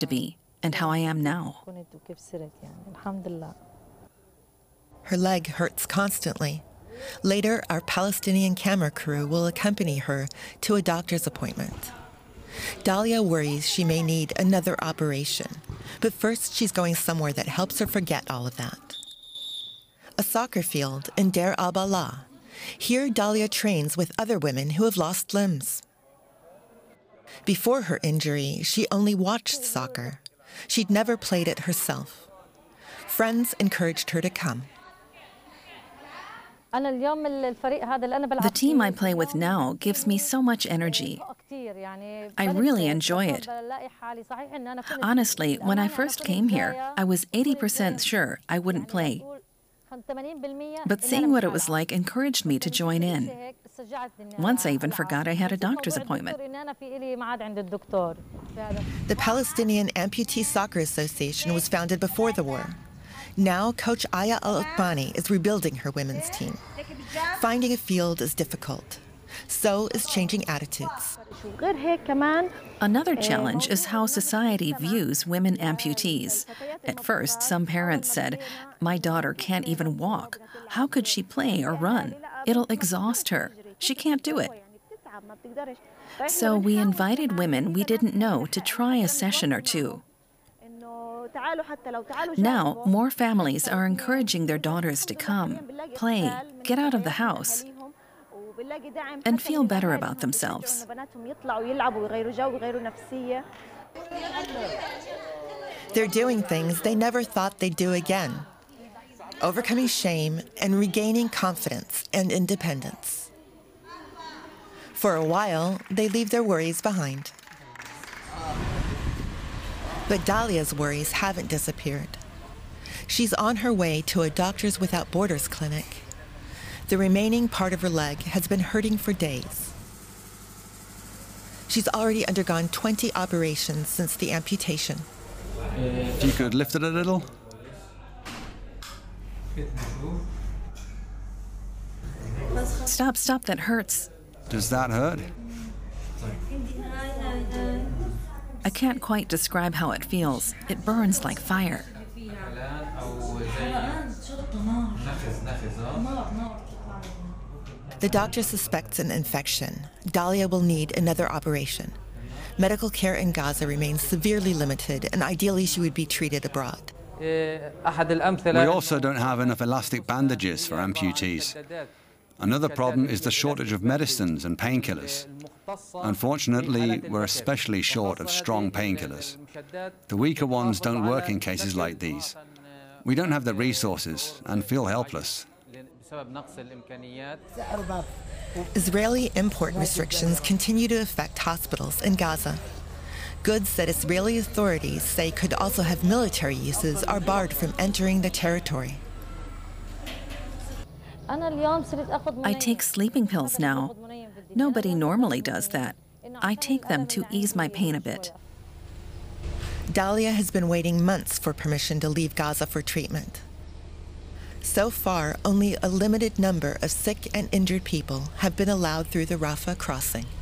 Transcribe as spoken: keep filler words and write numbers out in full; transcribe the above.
to be and how I am now. Her leg hurts constantly. Later, our Palestinian camera crew will accompany her to a doctor's appointment. Dalia worries she may need another operation, but first she's going somewhere that helps her forget all of that. A soccer field in Deir al-Balah. Here, Dalia trains with other women who have lost limbs. Before her injury, she only watched soccer. She'd never played it herself. Friends encouraged her to come. The team I play with now gives me so much energy. I really enjoy it. Honestly, when I first came here, I was eighty percent sure I wouldn't play. But seeing what it was like encouraged me to join in. Once I even forgot I had a doctor's appointment. The Palestinian Amputee Soccer Association was founded before the war. Now, coach Aya Al-Uthmani is rebuilding her women's team. Finding a field is difficult. So is changing attitudes. Another challenge is how society views women amputees. At first, some parents said, "My daughter can't even walk. How could she play or run? It'll exhaust her. She can't do it." So we invited women we didn't know to try a session or two. Now, more families are encouraging their daughters to come, play, get out of the house, and feel better about themselves. They're doing things they never thought they'd do again, overcoming shame and regaining confidence and independence. For a while, they leave their worries behind. But Dalia's worries haven't disappeared. She's on her way to a Doctors Without Borders clinic. The remaining part of her leg has been hurting for days. She's already undergone twenty operations since the amputation. If you could lift it a little. Stop, stop, that hurts. Does that hurt? I can't quite describe how it feels. It burns like fire. The doctor suspects an infection. Dalia will need another operation. Medical care in Gaza remains severely limited, and ideally she would be treated abroad. We also don't have enough elastic bandages for amputees. Another problem is the shortage of medicines and painkillers. Unfortunately, we're especially short of strong painkillers. The weaker ones don't work in cases like these. We don't have the resources and feel helpless. Israeli import restrictions continue to affect hospitals in Gaza. Goods that Israeli authorities say could also have military uses are barred from entering the territory. I take sleeping pills now. Nobody normally does that. I take them to ease my pain a bit. Dalia has been waiting months for permission to leave Gaza for treatment. So far, only a limited number of sick and injured people have been allowed through the Rafah crossing.